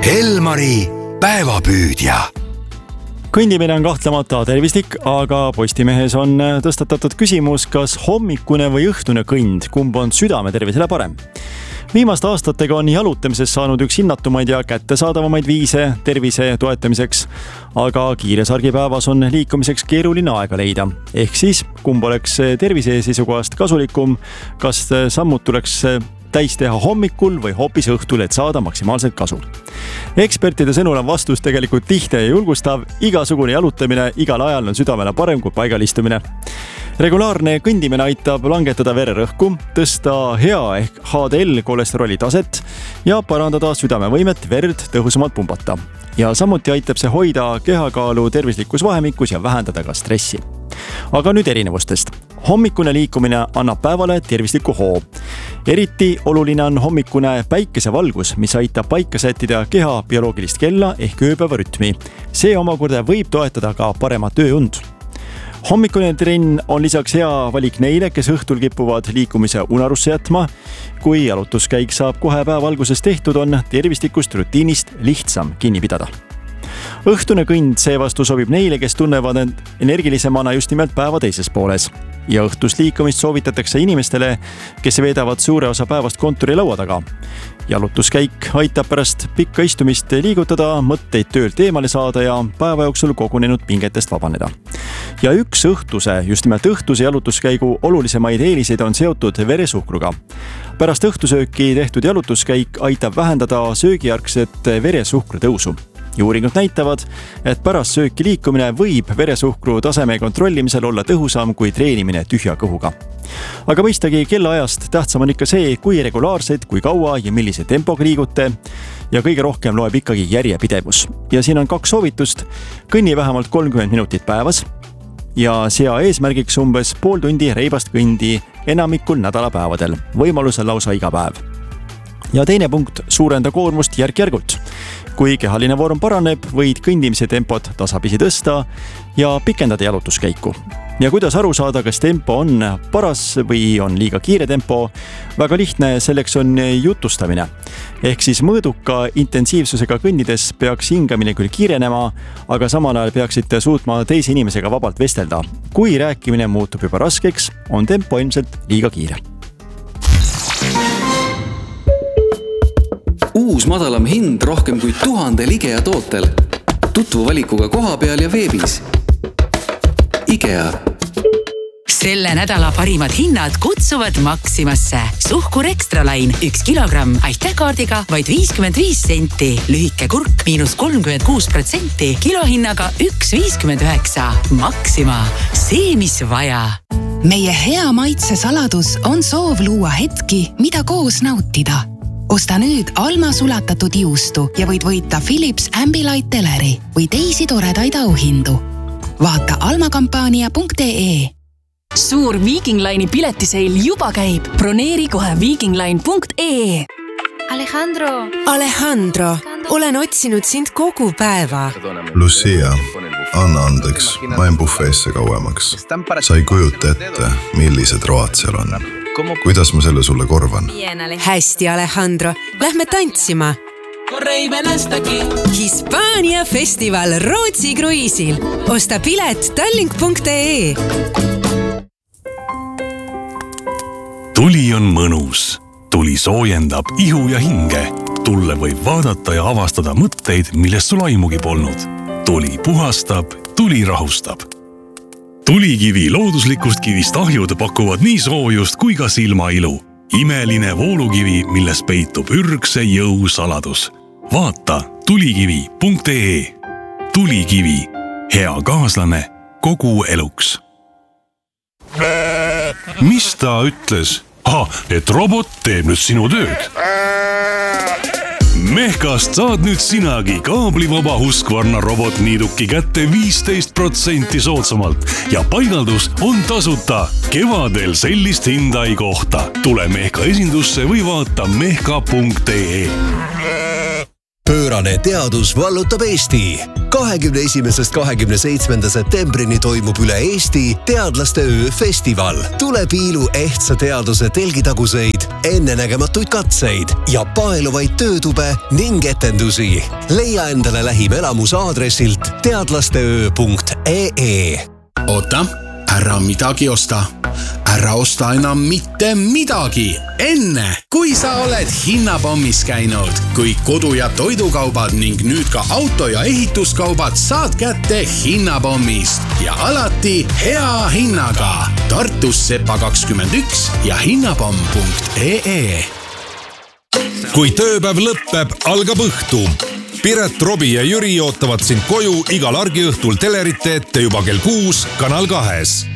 Elmari päevapüüdja. Kõndimine on kahtlemata tervislik, aga Postimehes on tõstatatud küsimus, kas hommikune või õhtune kõnd, kumb on südame tervisele parem. Viimaste aastatega on jalutamises saanud üks hinnatumaid ja kättesaadavamaid viise tervise toetamiseks, aga kiires argipäevas on liikumiseks keeruline aega leida. Ehk siis, kumb oleks tervise seisukohast kasulikum, kas sammud tuleks täis teha hommikul või hoopis õhtul, et saada maksimaalselt kasu. Ekspertide sõnul on vastus tegelikult lihtne ja julgustav. Igasugune jalutamine igal ajal on südamele parem kui paigalistumine. Regulaarne kõndimine aitab langetada vererõhku, tõsta hea ehk HDL kolesteroli taset ja parandada südamevõimet verd tõhusamalt pumbata. Ja samuti aitab see hoida kehakaalu tervislikus vahemikus ja vähendada ka stressi. Aga nüüd erinevustest. Hommikune liikumine annab päevale tervisliku hoo. Eriti oluline on hommikune päikesevalgus, mis aitab paika sättida keha bioloogilist kella ehk ööpäevarütmi. See omakorda võib toetada ka paremat ööund. Hommikune trenn on lisaks hea valik neile, kes õhtul kipuvad liikumise unarusse jätma. Kui jalutuskäik saab kohe päeva alguses tehtud, on tervislikust rutiinist lihtsam kinni pidada. Õhtune kõnd seevastu sobib neile, kes tunnevad end energilisemana just nimelt päeva teises pooles. Ja õhtust liikumist soovitatakse inimestele, kes veedavad suure osa päevast kontori laua taga. Jalutuskäik aitab pärast pikka istumist liigutada, mõtteid töölt eemale saada ja päeva jooksul kogunenud pingetest vabaneda. Ja üks just nimelt õhtuse jalutuskäigu olulisemaid eeliseid on seotud veresuhkruga. Pärast õhtusööki tehtud jalutuskäik aitab vähendada söögijärgset veresuhkru tõusu. Ja uuringud näitavad, et pärast sööki liikumine võib veresuhkru taseme kontrollimisel olla tõhusam kui treenimine tühja kõhuga. Aga mõistagi kellaajast tähtsam on ikka see, kui regulaarselt, kui kaua ja millise tempoga liigute. Ja kõige rohkem loeb ikkagi järjepidevus. Ja siin on 2 soovitust. Kõnni vähemalt 30 minutit päevas ja sea eesmärgiks umbes pool tundi reibast kõndi enamikul nädalapäevadel, võimalusel lausa iga päev. Ja teine punkt, suurenda koormust järk-järgult. Kui kehaline vorm paraneb, võid kõndimise tempot tasapisi tõsta ja pikendada jalutuskäiku. Ja kuidas aru saada, kas tempo on paras või on liiga kiire tempo? Väga lihtne, selleks on jutustamine. Ehk siis mõõduka intensiivsusega kõndides peaks hingamine küll kiirenema, aga samal ajal peaksite suutma teise inimesega vabalt vestelda. Kui rääkimine muutub juba raskeks, on tempo ilmselt liiga kiire. Uus madalam hind rohkem kui 1000 IKEA tootel. Tutvu valikuga koha peal ja veebis. IKEA. Selle nädala parimad hinnad kutsuvad Maximasse. Suhkur Extralain 1 kilogramm aitäkaardiga vaid 55 senti. Lühike kurk -36%, kilohinnaga 1,59. Maxima, see mis vaja. Meie hea maitse saladus on soov luua hetki, mida koos nautida. Osta nüüd Alma sulatatud juustu ja võid võita Philips Ambilight teleri või teisi toredaid auhindu. Vaata almakampaania.ee. Suur Viking Line'i piletiseil juba käib. Broneeri kohe vikingline.ee. Alejandro, olen otsinud sind kogu päeva. Lucia, anna andeks, ma en bufeesse kauemaks. Sa ei kujuta ette, millised road seal on. Kuidas ma selle sulle korvan? Hästi, Alejandro. Lähme tantsima. Hispaania festival Rootsi kruiisil. Osta pilet tallink.ee. Tuli on mõnus. Tuli soojendab ihu ja hinge. Tulle võib vaadata ja avastada mõtteid, millest sul aimugi polnud. Tuli puhastab, tuli rahustab. Tulikivi looduslikust kivist ahjud pakuvad nii soojust kui ka silmailu. Imeline voolukivi, milles peitub ürgse jõu saladus. Vaata tulikivi.ee. Tulikivi. Hea kaaslane kogu eluks. Mis ta ütles? Et robot teeb nüüd sinu tööd. Mehkast saad nüüd sinagi kaablivaba Husqvarna robotniiduki kätte 15% soodsamalt ja paigaldus on tasuta. Kevadel sellist hinda ei kohta. Tule Mehka esindusse või vaata mehka.ee. Pöörane teadus vallutab Eesti. 21.–27. septembrini toimub üle Eesti teadlaste öö festival. Tule piilu ehtsa teaduse telgitaguseid ennenägematuid katseid ja paeluvaid töötube ning etendusi. Leia endale lähim elamus aadressilt teadlasteöö.ee. Oota, ära midagi osta. Ära osta enam mitte midagi. Enne, kui sa oled hinnapommis käinud, kui kodu- ja toidukaubad ning nüüd ka auto- ja ehituskaubad saad kätte hinnapommist ja alati hea hinnaga. Tartus Sepa 21 ja hinnapomm.ee. Kui tööpäev lõpeb, algab õhtu. Piret, Robi ja Jüri ootavad sind koju igal argiõhtul telerite ette juba kell 6 Kanal 2.